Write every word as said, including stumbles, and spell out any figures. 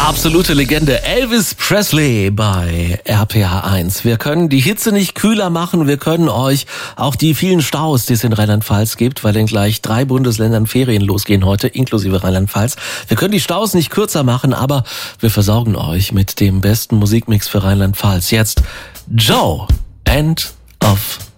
Absolute Legende Elvis Presley bei R P R eins. Wir können die Hitze nicht kühler machen, wir können euch auch die vielen Staus, die es in Rheinland-Pfalz gibt, weil in gleich drei Bundesländern Ferien losgehen heute, inklusive Rheinland-Pfalz. Wir können die Staus nicht kürzer machen, aber wir versorgen euch mit dem besten Musikmix für Rheinland-Pfalz. Jetzt Joe, End of